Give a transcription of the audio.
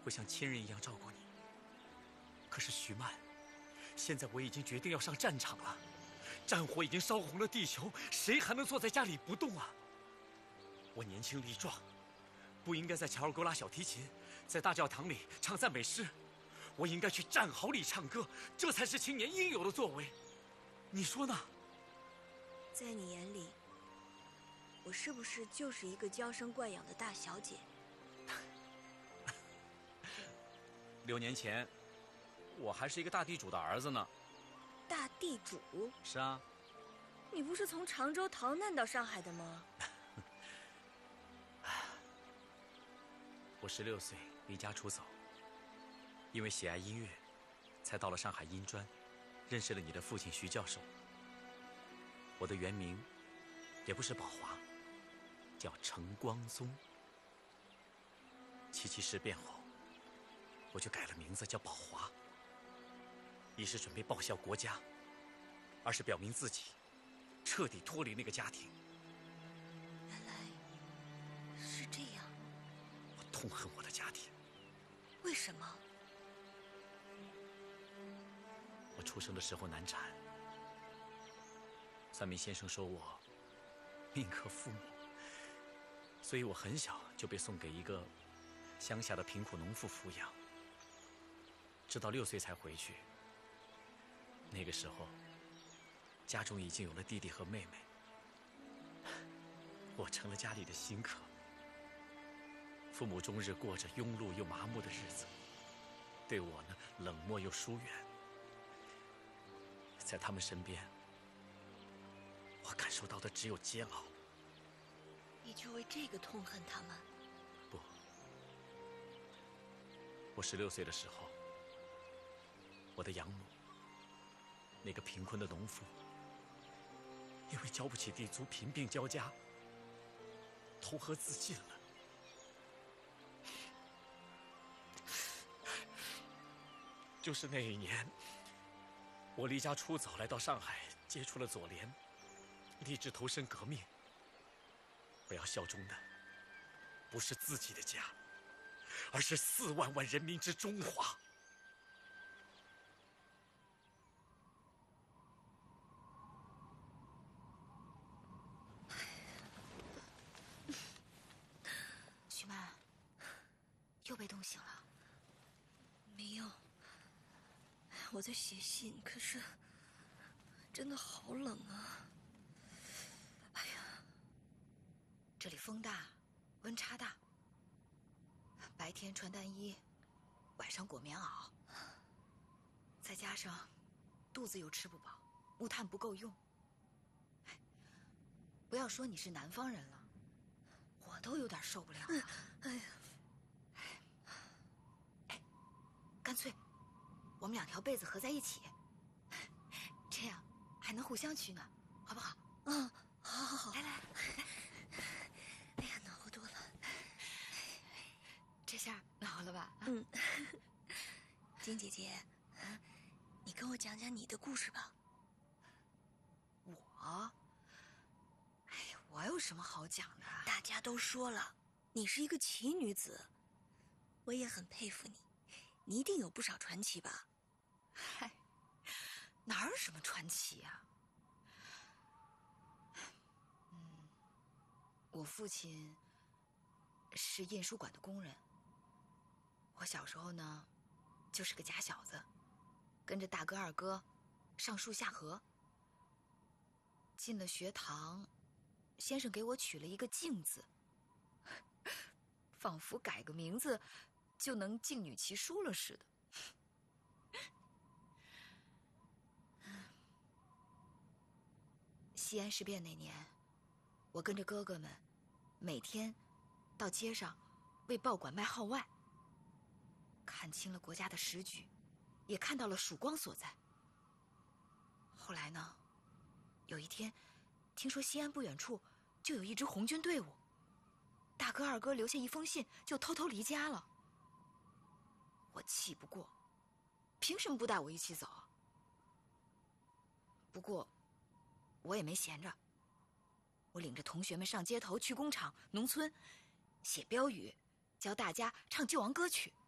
会像亲人一样照顾你。可是徐曼，现在我已经决定要上战场了，战火已经烧红了地球，谁还能坐在家里不动啊？我年轻力壮，不应该在乔尔沟拉小提琴，在大教堂里唱赞美诗，我应该去战壕里唱歌，这才是青年应有的作为。你说呢？ 在你眼里，我是不是就是一个娇生惯养的大小姐 ？6年前，我还是一个大地主的儿子呢。 大地主？ 是啊。 你不是从常州逃难到上海的吗？ 我16岁离家出走，因为喜爱音乐，才到了上海音专，认识了你的父亲徐教授。我的原名也不是宝华，叫程光宗。77事变后，我就改了名字叫宝华，一是准备报效国家，二是表明自己彻底脱离那个家庭。 原来是这样。 我痛恨我的家庭。 为什么？ 我出生的时候难产，算命先生说我命克父母，所以我很小就被送给一个乡下的贫苦农妇抚养，直到6岁才回去。那个时候，家中已经有了弟弟和妹妹，我成了家里的新客。父母终日过着庸碌又麻木的日子，对我呢冷漠又疏远。在他们身边，我感受到的只有煎熬。 你就为这个痛恨他们？ 不，我16岁的时候，我的养母，那个贫困的农妇，因为交不起地租，贫病交加，投河自尽了。就是那一年，我离家出走来到上海，接触了左联，立志投身革命。我要效忠的不是自己的家，而是4万万人民之中华。 徐曼，又被冻醒了？ 没有，我在写信，可是真的好冷啊！哎呀， 这里风大，温差大，白天穿单衣，晚上裹棉袄，再加上肚子又吃不饱，木炭不够用。不要说你是南方人了，我都有点受不了了。 哎呀， 干脆我们2条被子合在一起，这样还能互相取暖，好不好？ 嗯，好好好， 来来来， 哎呀，暖和多了。 这下暖和了吧？ 嗯，金姐姐，你跟我讲讲你的故事吧。 我？哎呀，我有什么好讲的？ 大家都说了，你是一个奇女子，我也很佩服你，你一定有不少传奇吧？ 嗨，哪有什么传奇呀？我父亲是印书馆的工人。我小时候呢，就是个假小子，跟着大哥二哥上树下河。进了学堂，先生给我取了一个静字，仿佛改个名字就能静女其书了似的。西安事变那年，我跟着哥哥们每天到街上为报馆卖号外，看清了国家的时局，也看到了曙光所在。后来呢，有一天听说西安不远处就有一支红军队伍，大哥二哥留下一封信就偷偷离家了。我气不过，凭什么不带我一起走？不过我也没闲着，我领着同学们上街头，去工厂、农村，写标语，教大家唱救亡歌曲。